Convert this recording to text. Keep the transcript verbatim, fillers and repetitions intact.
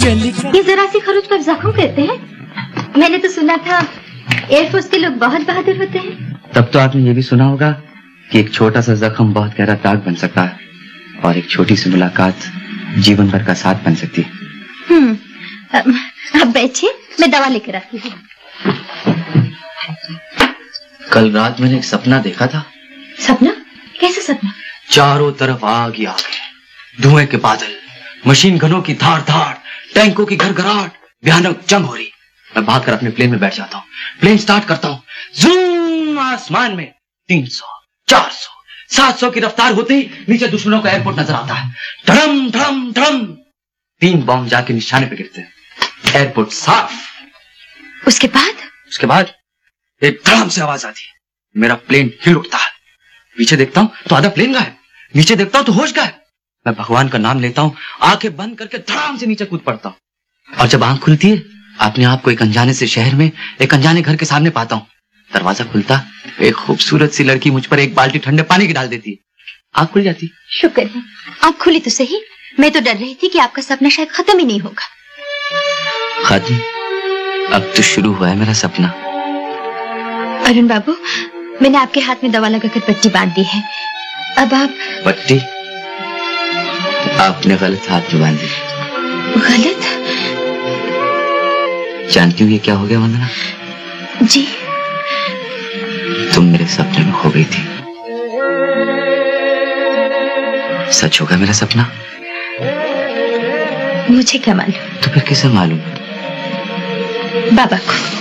ये जरा सी खरोच पर जख्म करते हैं। मैंने तो सुना था एयरफोर्स के लोग बहुत बहादुर होते हैं। तब तो आपने ये भी सुना होगा कि एक छोटा सा जख्म बहुत गहरा दाग बन सकता है और एक छोटी सी मुलाकात जीवन भर का साथ बन सकती है। हम्म, अब बैठिए, मैं दवा लेकर आती हूँ। कल रात मैंने एक सपना देखा था। सपना? कैसा सपना? चारों तरफ आग ही आग है, धुएं के बादल, मशीन गनों की धार धार, टैंकों की घरघराहट, भयानक जंग हो रही। मैं भागकर अपने प्लेन में बैठ जाता हूँ, प्लेन स्टार्ट करता हूँ, जूम, आसमान में तीन सौ, चार सौ, सात सौ की रफ्तार होते ही नीचे दुश्मनों का एयरपोर्ट नजर आता है। धड़म धड़म धड़म, तीन बॉम्ब जाके निशाने पे गिरते हैं। एयरपोर्ट साफ। उसके बाद? उसके बाद एक धड़ाम से आवाज आती है। मेरा प्लेन हिल उठता है। पीछे देखता हूँ तो आधा प्लेन गायब, नीचे देखता हूँ तो होश गायब। मैं भगवान का नाम लेता हूँ, आंखें बंद करके धड़ाम से नीचे कूद पड़ता हूँ। और जब आंख खुलती है, अपने आप को एक अनजाने से शहर में, एक अनजाने घर के सामने पाता हूँ। दरवाजा खुलता, एक खूबसूरत सी लड़की मुझ पर एक बाल्टी ठंडे पानी की डाल देती है। आंख खुल जाती। शुक्र है आंख खुली तो सही। मैं तो डर रही थी कि आपका सपना शायद खत्म ही नहीं होगा। खत्म? अब तो शुरू हुआ है मेरा सपना। अरुण बाबू, मैंने आपके हाथ में दवा लगाकर पट्टी बांध दी है। अब आप... पट्टी? आपने गलत हाथ में बांधी। गलत? जानती हूँ ये क्या हो गया वंदना? जी? तुम मेरे सपने में खो गई थी। सच होगा मेरा सपना? मुझे क्या मालूम। तो फिर किसे मालूम? बाबा को।